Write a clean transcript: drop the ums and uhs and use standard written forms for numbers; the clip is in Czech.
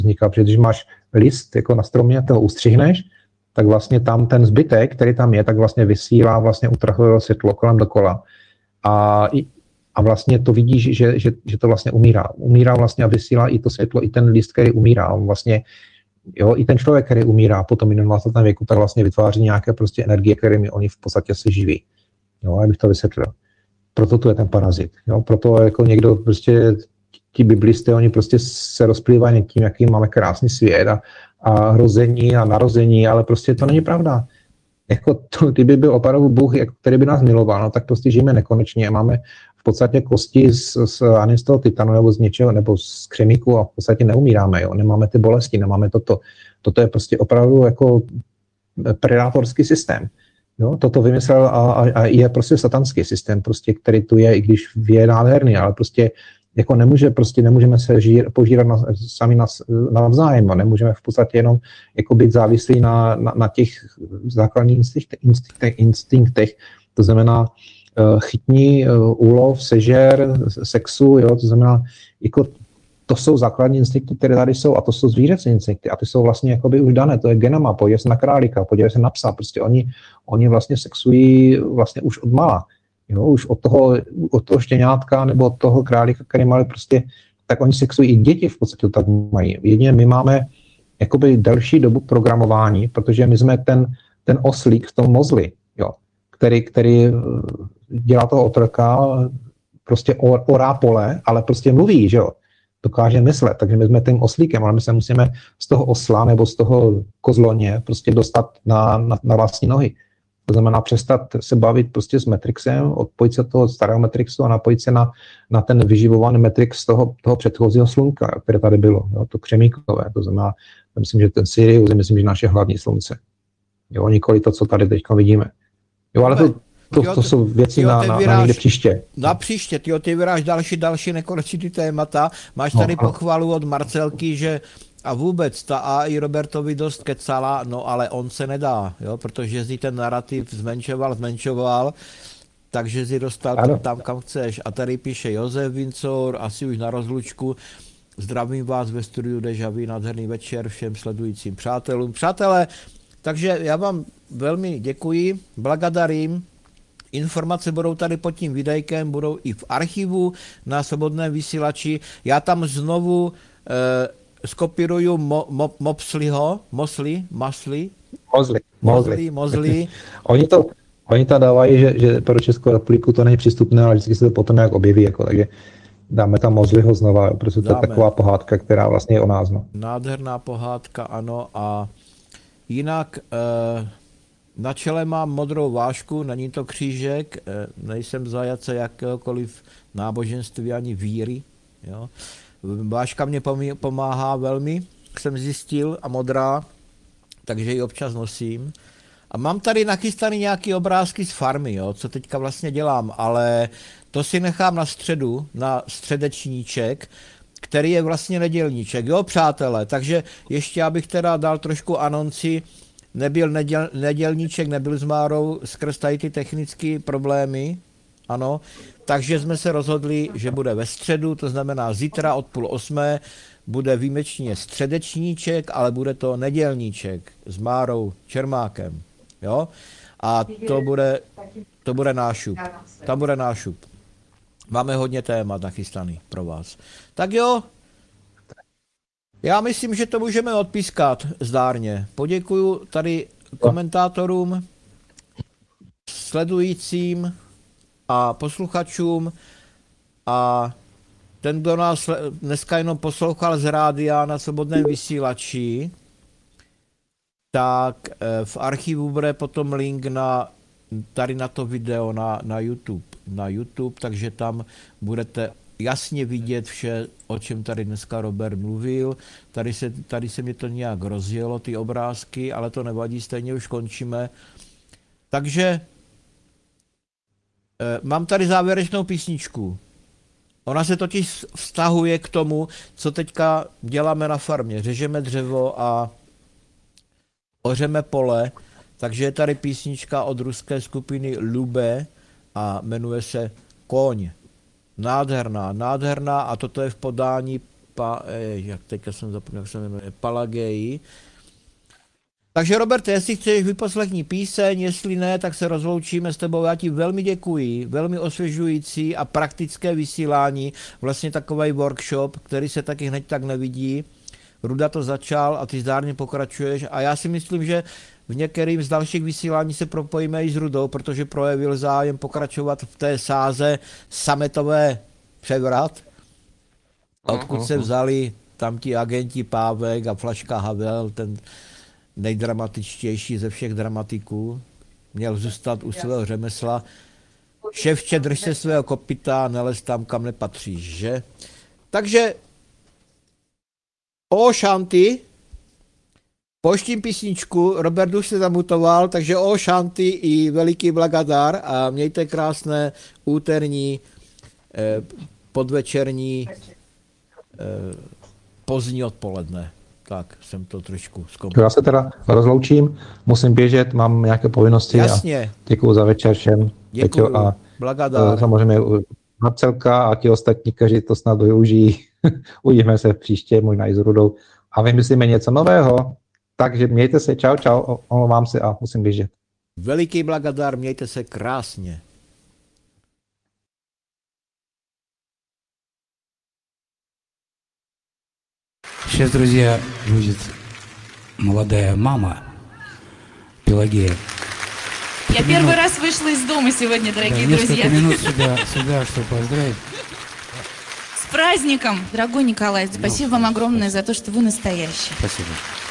vzniká, protože když máš list jako na stromě, toho ustřihneš, tak vlastně tam ten zbytek, který tam je, tak vlastně vysílá vlastně ultrafialové světlo kolem dokola. A vlastně to vidíš, že to vlastně umírá. Umírá vlastně a vysílá i to světlo, i ten list, který umírá. On vlastně, jo, i ten člověk, který umírá po tom 21. věku, tak vlastně vytváří nějaké prostě energie, kterými oni v podstatě se živí. Jo, abych to vysvětlil. Proto tu je ten parazit. Jo, proto jako někdo prostě, ti biblisté, oni prostě se rozplývají tím, jaký máme krásný svět a hrození a narození, ale prostě to není pravda. Jako kdyby byl opravdu Bůh, který by nás miloval, no, tak prostě žijeme nekonečně. Máme v podstatě kosti z toho titanu nebo z něčeho, nebo z křemíku a v podstatě neumíráme, jo. Nemáme ty bolesti, nemáme toto. Toto je prostě opravdu jako predátorský systém. Jo. Toto vymyslel a je prostě satanský systém, prostě, který tu je, i když je nádherný, ale prostě jako nemůžeme se požírat sami navzájem, no. Nemůžeme v podstatě jenom jako být závislí na těch základních instinktech, to znamená chytní, úlov, sežer, sexu, jo, to znamená, jako to jsou základní instinkty, které tady jsou, a to jsou zvířecí instinkty, a ty jsou vlastně jakoby už dané, to je genama, podívej se na králíka, podívej se na psa, prostě oni vlastně sexují vlastně už od mala. Jo, už od toho štěňátka nebo od toho králíka, který mali prostě, tak oni sexují i děti v podstatě tak mají. Jedině my máme jakoby delší dobu programování, protože my jsme ten oslík v tom mozli, jo, který dělá toho otroka, prostě orá pole, ale prostě mluví, že jo, dokáže myslet, takže my jsme tím oslíkem, ale my se musíme z toho osla nebo z toho kozloně prostě dostat na vlastní nohy. To znamená přestat se bavit prostě s Matrixem, odpojit se od toho starého Matrixu a napojit se na ten vyživovaný Matrix toho předchozího slunka, které tady bylo, jo, to křemíkové. To znamená, myslím, že ten Sirius, myslím, že naše hlavní slunce. Jo, nikoli to, co tady teď vidíme. Jo, ale to jsou věci na někde příště. Na příště, ty otevíráš další nekonečný témata. Máš tady pochvalu od Marcelky, že a vůbec ta AI Robertovi dost kecala, no ale on se nedá, jo, protože si ten narrativ zmenšoval, takže si dostal tam, kam chceš. A tady píše Josef Vincor, asi už na rozlučku. Zdravím vás ve studiu Deja Vu, nádherný večer všem sledujícím přátelům. Přátelé, takže já vám velmi děkuji, blagodarím. Informace budou tady pod tím videjkem, budou i v archivu na Svobodném vysílači. Já tam znovu skopíruju Mosli. Oni to dávají, že pro Českou republiku to není přístupné, ale vždycky se to potom nějak objeví, jako, takže dáme tam Mosliho znova, protože to je taková pohádka, která vlastně je o nás. No. Nádherná pohádka, ano, a jinak na čele mám modrou vážku, není to křížek, nejsem zajace jakéhokoliv náboženství ani víry, jo. Vážka mě pomáhá velmi, jsem zjistil, a modrá, takže ji občas nosím. A mám tady nachystaný nějaký obrázky z farmy, jo, co teďka vlastně dělám, ale to si nechám na středu, na středečníček, který je vlastně nedělníček, jo, přátelé. Takže ještě abych teda dal trošku anonci, nebyl nedělníček, nebyl s Márou skrz tady ty technické problémy, ano, takže jsme se rozhodli, že bude ve středu, to znamená zítra od 7:30 bude výjimečně středečníček, ale bude to nedělníček s Márou Čermákem, jo, a to bude nášup, tam bude nášup. Máme hodně témat nachystaný pro vás. Tak jo, já myslím, že to můžeme odpískat zdárně. Poděkuju tady komentátorům, sledujícím a posluchačům, a ten, kdo nás dneska jenom poslouchal z rádia na Svobodném vysílači, tak v archivu bude potom link tady na to video na YouTube, takže tam budete jasně vidět vše, o čem tady dneska Robert mluvil. Tady se mi to nějak rozjelo, ty obrázky, ale to nevadí, stejně už končíme. Takže mám tady závěrečnou písničku. Ona se totiž vztahuje k tomu, co teďka děláme na farmě. Řežeme dřevo a ořeme pole, takže je tady písnička od ruské skupiny Lube a jmenuje se Koň. Nádherná, a toto je v podání jak teďka jsem zapomněl, jak se jmenuje, Palageji. Takže Roberte, jestli chceš vyposlechni píseň, jestli ne, tak se rozloučíme s tebou. Já ti velmi děkuji, velmi osvěžující a praktické vysílání, vlastně takový workshop, který se taky hned tak nevidí. Ruda to začal a ty zdárně pokračuješ a já si myslím, že v některým z dalších vysílání se propojíme i s Rudou, protože projevil zájem pokračovat v té sáze sametové převrat, odkud se vzali tam ti agenti Pávek a Flaška Havel, ten nejdramatičtější ze všech dramatiků, měl zůstat u svého řemesla. Ševče, drž se svého kopyta, nelez tam, kam nepatříš, že? Takže o šanty, poštím písničku, Robert už se zamutoval, takže o šanty i veliký blagadar a mějte krásné úterní, podvečerní, pozdní odpoledne. Tak jsem to trošku zkomplikovat. Já se teda rozloučím, musím běžet, mám nějaké povinnosti. Jasně. A děkuju za večer všem. Děkuju, a blagadar. Samozřejmě Marcelka a ti ostatní, kteří to snad využijí. Uvidíme se příště, možná i s Rudou. A vymyslíme něco nového. Takže mějte se, čau, omlouvám se a musím běžet. Veliký blagadar, mějte se krásně. Сейчас, друзья, будет молодая мама Пелагея. Я первый раз вышла из дома сегодня, дорогие друзья. Несколько минут сюда, чтобы поздравить. С праздником! Дорогой Николай, спасибо вам огромное за то, что вы настоящий. Спасибо.